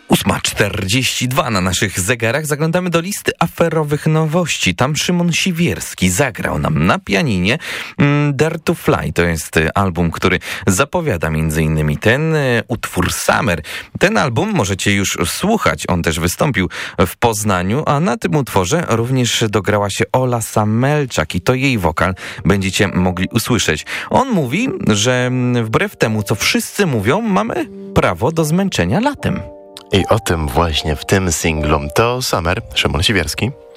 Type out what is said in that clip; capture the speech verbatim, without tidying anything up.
ósma czterdzieści dwa na naszych zegarach. Zaglądamy do listy aferowych nowości. Tam Szymon Siwierski zagrał nam na pianinie Dare to Fly. To jest album, który zapowiada między innymi ten utwór Summer. Ten album możecie już słuchać. On też wystąpił w Poznaniu, a na tym utworze również dograła się Ola Samelczak i to jej wokal będziecie mogli usłyszeć. On mówi, że wbrew temu, co wszyscy mówią, mamy prawo do zmęczenia latem. I o tym właśnie w tym singlu. To Summer, Szymon Siwierski.